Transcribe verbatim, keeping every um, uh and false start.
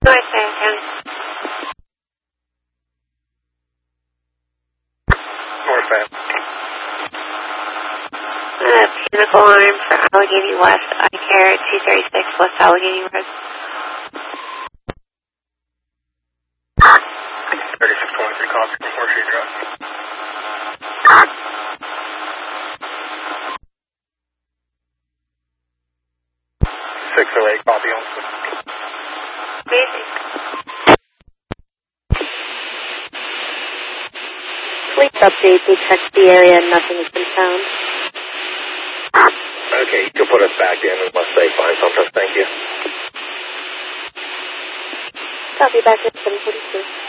North Fayette County. North Fayette. Uh, Pinnacle Arm for Allegheny West, I care two thirty-six West Allegheny Road. thirty-six twenty-three, copy from Horseshoe Drive. six oh eight, copy on. Amazing. Police update, we checked the area and nothing has been found. Okay, you can put us back in unless they find something. Thank you. Copy back at seven forty-two.